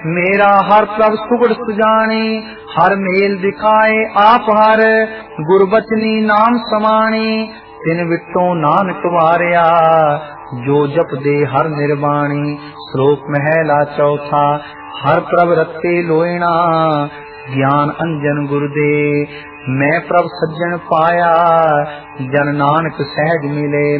मेरा हर प्रभ सुगड़ सुजाने, हर मेल दिखाए आप हर, गुरबचनी नाम समाने, तिन विटो नानक वारिया, जो जप दे हर निर्वाणी। श्लोक महला चौथा। हर प्रभ रत्ते लोयणा, ज्ञान अंजन गुरु दे, मैं प्रभ सज्जन पाया, जन नानक सहज मिले